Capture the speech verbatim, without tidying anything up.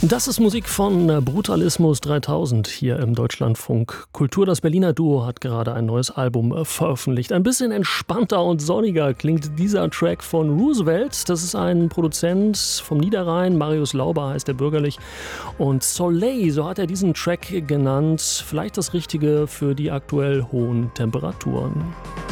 Das ist Musik von Brutalismus dreitausend hier im Deutschlandfunk Kultur. Das Berliner Duo hat gerade ein neues Album veröffentlicht. Ein bisschen entspannter und sonniger klingt dieser Track von Roosevelt. Das ist ein Produzent vom Niederrhein. Marius Lauber heißt er bürgerlich. Und Soleil, so hat er diesen Track genannt. Vielleicht das Richtige für die aktuell hohen Temperaturen.